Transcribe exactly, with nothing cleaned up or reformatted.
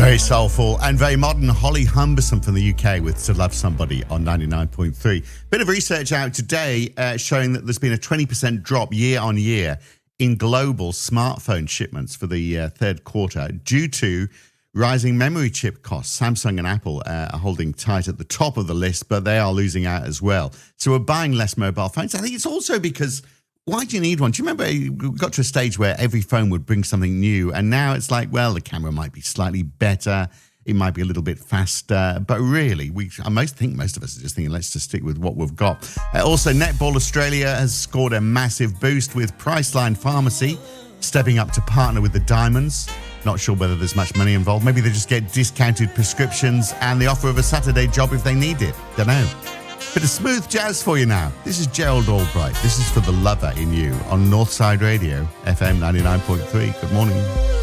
Very soulful and very modern. Holly Humberson from the U K with To Love Somebody on ninety-nine point three. Bit of research out today uh, showing that there's been a twenty percent drop year on year in global smartphone shipments for the uh, third quarter due to rising memory chip costs. Samsung and Apple uh, are holding tight at the top of the list, but they are losing out as well. So we're buying less mobile phones. I think it's also because, why do you need one? Do you remember we got to a stage where every phone would bring something new, and now it's like, well, the camera might be slightly better, it might be a little bit faster, but really, we I most think most of us are just thinking, let's just stick with what we've got. Uh, also, Netball Australia has scored a massive boost with Priceline Pharmacy stepping up to partner with the Diamonds. Not sure whether there's much money involved. Maybe they just get discounted prescriptions and the offer of a Saturday job if they need it. Don't know. Bit of smooth jazz for you now. This is Gerald Albright. This is for the lover in you on Northside Radio, F M ninety-nine point three. Good morning.